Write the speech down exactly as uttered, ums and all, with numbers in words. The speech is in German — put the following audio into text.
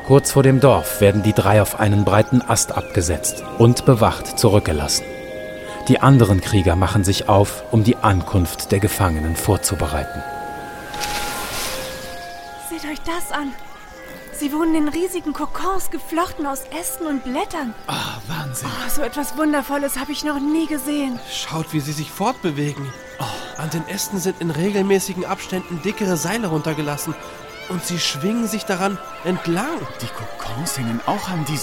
Kurz vor dem Dorf werden die drei auf einen breiten Ast abgesetzt und bewacht zurückgelassen. Die anderen Krieger machen sich auf, um die Ankunft der Gefangenen vorzubereiten. Seht euch das an. Sie wohnen in riesigen Kokons, geflochten aus Ästen und Blättern. Ah, Wahnsinn. Oh, so etwas Wundervolles habe ich noch nie gesehen. Schaut, wie sie sich fortbewegen. Oh, an den Ästen sind in regelmäßigen Abständen dickere Seile runtergelassen. Und sie schwingen sich daran entlang. Die Kokons hängen auch an diesen